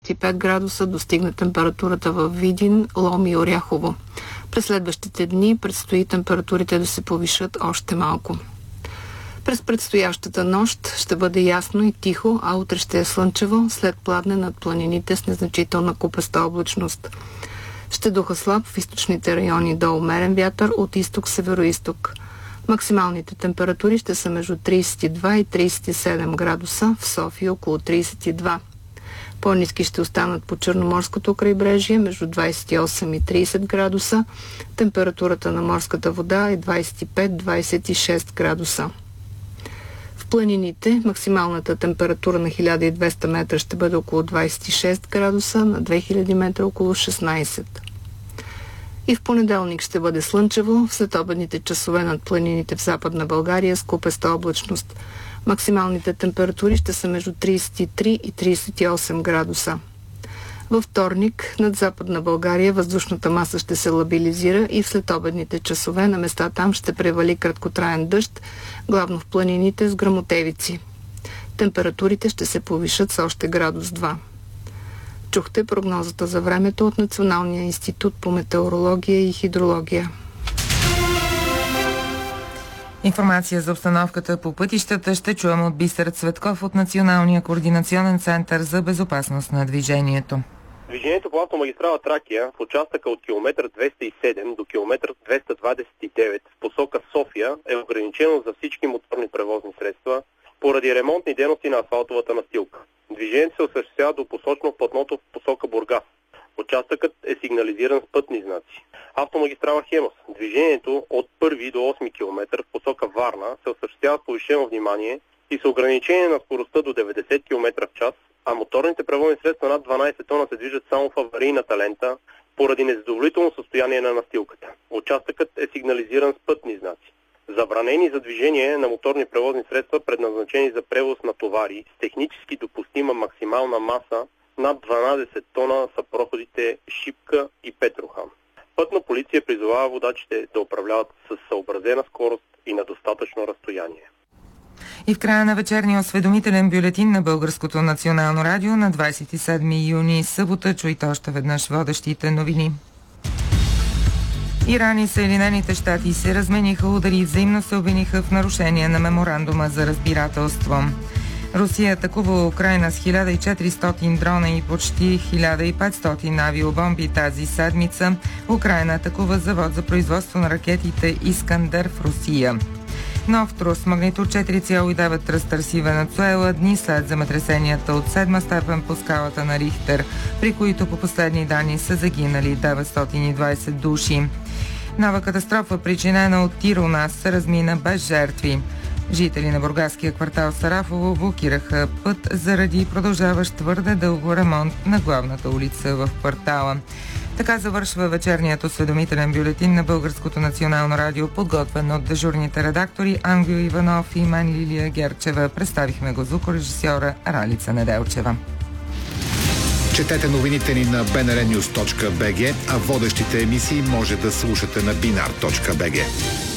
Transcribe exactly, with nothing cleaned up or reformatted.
двадесет и пет градуса достигна температурата в Видин, Лом и Оряхово. През следващите дни предстои температурите да се повишат още малко. През предстоящата нощ ще бъде ясно и тихо, а утре ще е слънчево, след пладне над планините с незначителна купеста облачност. Ще духа слаб в източните райони до умерен вятър от изток-североизток. Максималните температури ще са между тридесет и два и тридесет и седем градуса, в София около тридесет и два. По-ниски ще останат по Черноморското крайбрежие между двадесет и осем и тридесет градуса. Температурата на морската вода е двадесет и пет до двадесет и шест градуса. В планините максималната температура на хиляда и двеста метра ще бъде около двадесет и шест градуса, на две хиляди метра около шестнадесет. И в понеделник ще бъде слънчево, в следобедните часове над планините в Западна България с купеста облачност. Максималните температури ще са между тридесет и три и тридесет и осем градуса. Във вторник над Западна България въздушната маса ще се лабилизира и в следобедните часове на места там ще превали краткотраен дъжд, главно в планините с гръмотевици. Температурите ще се повишат с още градус два. Чухте прогнозата за времето от Националния институт по метеорология и хидрология. Информация за обстановката по пътищата ще чуем от Бисер Цветков от Националния координационен център за безопасност на движението. Движението по автомагистрала Тракия в участъка от километър двеста и седем до километър двеста двадесет и девет в посока София е ограничено за всички моторни превозни средства поради ремонтни дейности на асфалтовата настилка. Движението се осъществява до посочно платното в посока Бургас. Участъкът е сигнализиран с пътни знаци. Автомагистрала Хемус. Движението от първи до осми километър в посока Варна се осъществява с повишено внимание и с ограничение на скоростта до деветдесет километра в час, а моторните превозни средства над дванадесет тона се движат само в аварийната лента поради незадоволително състояние на настилката. Участъкът е сигнализиран с пътни знаци. Забранени за движение на моторни превозни средства, предназначени за превоз на товари с технически допустима максимална маса над дванадесет тона са проходите Шипка и Петрохан. Пътна полиция призовава водачите да управляват с съобразена скорост и на достатъчно разстояние. И в края на вечерния осведомителен бюлетин на Българското национално радио на двадесет и седми юни, събота, чуйте още веднъж водещите новини. Иран и Съединените щати се размениха удари и взаимно се обвиниха в нарушение на меморандума за разбирателство. Русия атакува Украйна с хиляда и четиристотин дрона и почти хиляда и петстотин авиобомби тази седмица. Украйна атакува завод за производство на ракетите Искандер в Русия. Нов трус магнитуд четири цяло и девет разтърси Венецуела дни след земетресенията от седма степен по скалата на Рихтер, при които по последни данни са загинали деветстотин и двадесет души. Нова катастрофа, причинена от тир у нас, се размина без жертви. Жители на бургаския квартал Сарафово блокираха път заради продължаващ твърде дълго ремонт на главната улица в квартала. Така завършва вечерният осведомителен бюлетин на Българското национално радио, подготвен от дежурните редактори Ангел Иванов и мен Лилия Герчева. Представихме го звукорежисьора Ралица Неделчева. Четете новините ни на би ен ар нюз точка би джи, а водещите емисии може да слушате на бинар точка би джи.